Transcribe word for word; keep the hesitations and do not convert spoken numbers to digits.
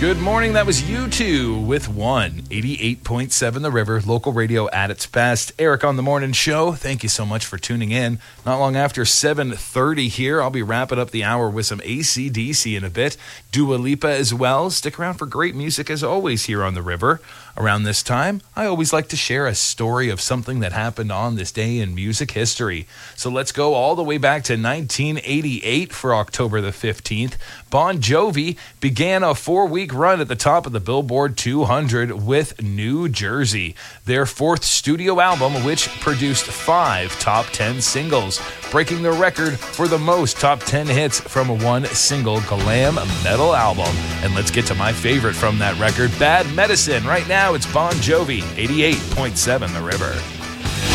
Good morning. That was U two with one, eighty-eight point seven The River, local radio at its best. Eric on the Morning Show. Thank you so much for tuning in. Not long after seven thirty here, I'll be wrapping up the hour with some A C D C in a bit. Dua Lipa as well. Stick around for great music as always here on The River. Around this time, I always like to share a story of something that happened on this day in music history. So let's go all the way back to nineteen eighty-eight for October the fifteenth. Bon Jovi began a four-week run at the top of the Billboard two hundred with New Jersey, their fourth studio album, which produced five top ten singles, breaking the record for the most top ten hits from one single glam metal album. And let's get to my favorite from that record, Bad Medicine. Right now, it's Bon Jovi, eighty-eight point seven The River.